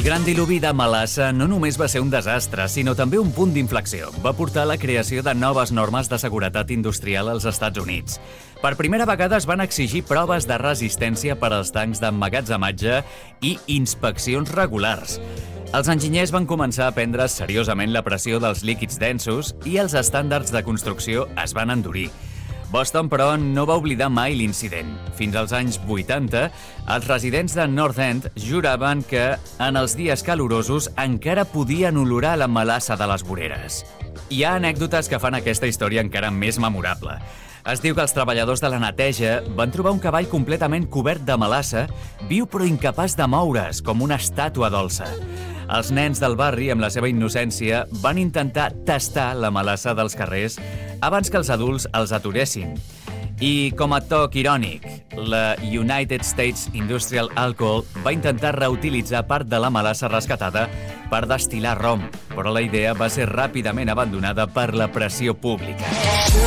gran diluvi de melassa no només va ser un desastre, sinó també un punt d'inflexió. Va portar a la creació de noves normes de seguretat industrial als Estats Units. Per primera vegada es van exigir proves de resistència per als tancs d'emmagatzematge i inspeccions regulars. Els enginyers van començar a prendre seriosament la pressió dels líquids densos i els estàndards de construcció es van endurir. Boston, però, no va oblidar mai l'incident. Fins als anys 80, els residents de North End juraven que en els dies calorosos encara podien olorar la melassa de les voreres. Hi ha anècdotes que fan aquesta història encara més memorable. Es diu que els treballadors de la neteja van trobar un cavall completament cobert de melassa, viu però incapaç de moure's, com una estàtua dolça. Els nens del barri, amb la seva innocència, van intentar tastar la melassa dels carrers abans que els adults els aturessin. I, com a toc irònic, la United States Industrial Alcohol va intentar reutilitzar part de la melassa rescatada per destil·lar rom, però la idea va ser ràpidament abandonada per la pressió pública.